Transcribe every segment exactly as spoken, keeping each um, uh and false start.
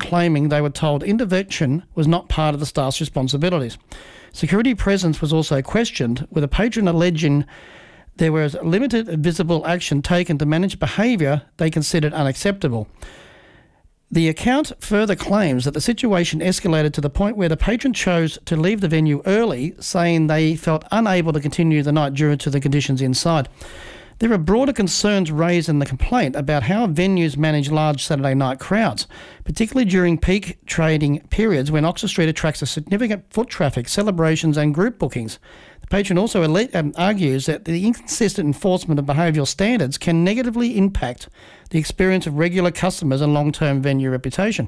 claiming they were told intervention was not part of the staff's responsibilities. Security presence was also questioned, with a patron alleging there was limited visible action taken to manage behaviour they considered unacceptable. The account further claims that the situation escalated to the point where the patron chose to leave the venue early, saying they felt unable to continue the night due to the conditions inside. There are broader concerns raised in the complaint about how venues manage large Saturday night crowds, particularly during peak trading periods when Oxford Street attracts a significant foot traffic, celebrations and group bookings. The patron also um, argues that the inconsistent enforcement of behavioural standards can negatively impact the experience of regular customers and long-term venue reputation.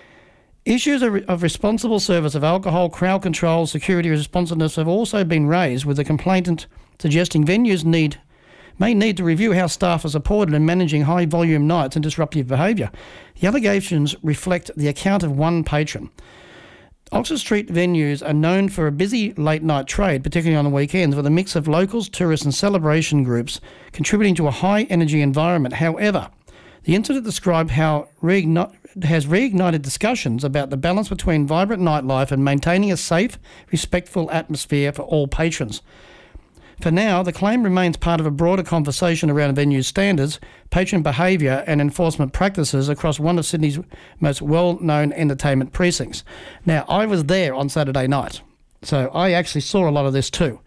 Issues of, of responsible service of alcohol, crowd control, security responsiveness have also been raised, with the complainant suggesting venues need may need to review how staff are supported in managing high-volume nights and disruptive behaviour. The allegations reflect the account of one patron. Oxford Street venues are known for a busy late-night trade, particularly on the weekends, with a mix of locals, tourists and celebration groups contributing to a high-energy environment. However, the incident described how reigni- has reignited discussions about the balance between vibrant nightlife and maintaining a safe, respectful atmosphere for all patrons. For now, the claim remains part of a broader conversation around venue standards, patron behaviour and enforcement practices across one of Sydney's most well-known entertainment precincts. Now, I was there on Saturday night, so I actually saw a lot of this too.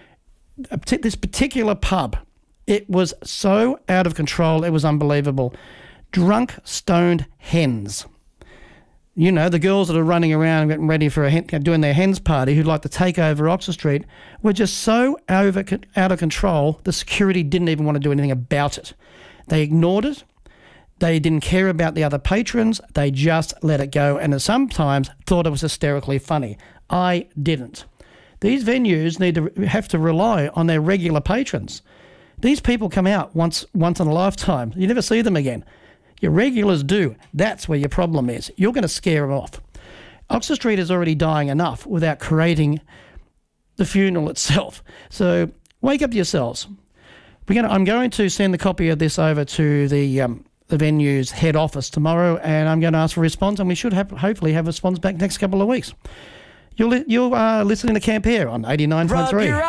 This particular pub, it was so out of control, it was unbelievable. Drunk, stoned hens. You know, the girls that are running around getting ready for a hen, doing their hens party who'd like to take over Oxford Street were just so over, out of control, the security didn't even want to do anything about it. They ignored it. They didn't care about the other patrons. They just let it go and sometimes thought it was hysterically funny. I didn't. These venues need to have to rely on their regular patrons. These people come out once, once in a lifetime. You never see them again. Your regulars do. That's where your problem is. You're going to scare them off. Oxford Street is already dying enough without creating the funeral itself. So wake up yourselves. We're going to, I'm going to send the copy of this over to the um, the venue's head office tomorrow, and I'm going to ask for a response, and we should have, hopefully have a response back next couple of weeks. You're, li- you're uh, listening to Camp Air on eighty-nine point three.